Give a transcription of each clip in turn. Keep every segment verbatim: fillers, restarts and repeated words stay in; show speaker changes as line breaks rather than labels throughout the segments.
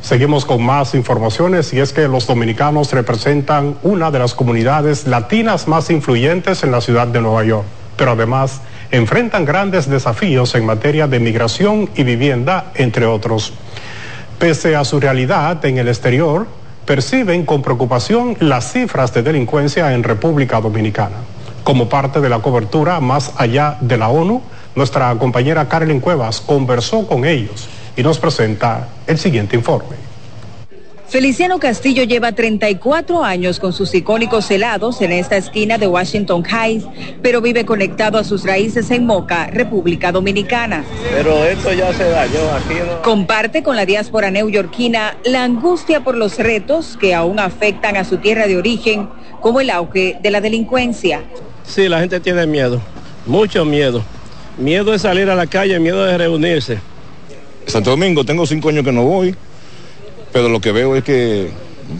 Seguimos con más informaciones y es que los dominicanos representan una de las comunidades latinas más influyentes en la ciudad de Nueva York, pero además enfrentan grandes desafíos en materia de migración y vivienda, entre otros. Pese a su realidad en el exterior, perciben con preocupación las cifras de delincuencia en República Dominicana. Como parte de la cobertura Más Allá de la ONU, nuestra compañera Carolyn Cuevas conversó con ellos y nos presenta el siguiente informe.
Feliciano Castillo lleva treinta y cuatro años con sus icónicos helados en esta esquina de Washington Heights, pero vive conectado a sus raíces en Moca, República Dominicana.
Pero esto ya se dañó aquí, ¿no?
Comparte con la diáspora neoyorquina la angustia por los retos que aún afectan a su tierra de origen, como el auge de la delincuencia.
Sí, la gente tiene miedo, mucho miedo. Miedo de salir a la calle, miedo de reunirse.
Santo Domingo, tengo cinco años que no voy, pero lo que veo es que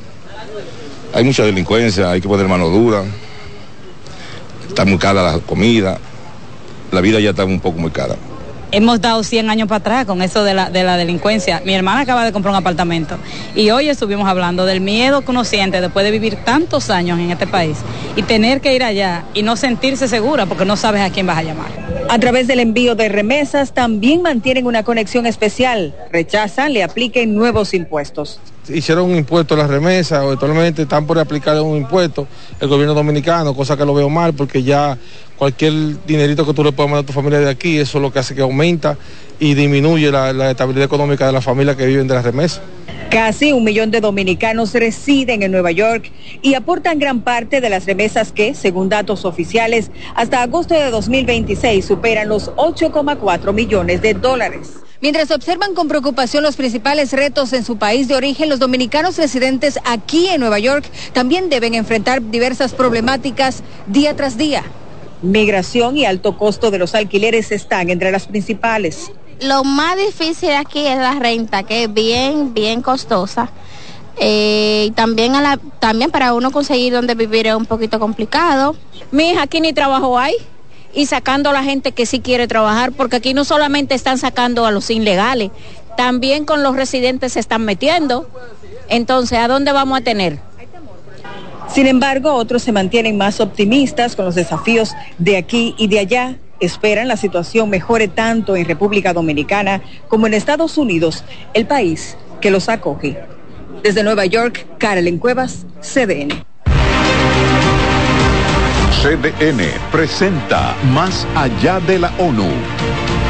hay mucha delincuencia, hay que poner mano dura, está muy cara la comida, la vida ya está un poco muy cara.
Hemos dado cien años para atrás con eso de la, de la delincuencia. Mi hermana acaba de comprar un apartamento y hoy estuvimos hablando del miedo que uno siente después de vivir tantos años en este país y tener que ir allá y no sentirse segura porque no sabes a quién vas a llamar.
A través del envío de remesas también mantienen una conexión especial. Rechazan le apliquen nuevos impuestos.
Hicieron un impuesto a las remesas, o actualmente están por aplicar un impuesto el gobierno dominicano, cosa que lo veo mal porque ya cualquier dinerito que tú le puedas mandar a tu familia de aquí, eso es lo que hace que aumenta y disminuye la, la estabilidad económica de las familias que viven de las remesas.
Casi un millón de dominicanos residen en Nueva York y aportan gran parte de las remesas que, según datos oficiales, hasta agosto de dos mil veintiséis superan los ocho coma cuatro millones de dólares. Mientras observan con preocupación los principales retos en su país de origen, los dominicanos residentes aquí en Nueva York también deben enfrentar diversas problemáticas día tras día. Migración y alto costo de los alquileres están entre las principales.
Lo más difícil aquí es la renta, que es bien, bien costosa. Eh, y también, a la, también para uno conseguir donde vivir es un poquito complicado.
Mi hija, aquí ni trabajo hay. Y sacando a la gente que sí quiere trabajar, porque aquí no solamente están sacando a los ilegales, también con los residentes se están metiendo. Entonces, ¿a dónde vamos a tener?
Sin embargo, otros se mantienen más optimistas con los desafíos de aquí y de allá. Esperan la situación mejore tanto en República Dominicana como en Estados Unidos, el país que los acoge. Desde Nueva York, Carolyn Cuevas, C D N.
C D N presenta Más Allá de la ONU.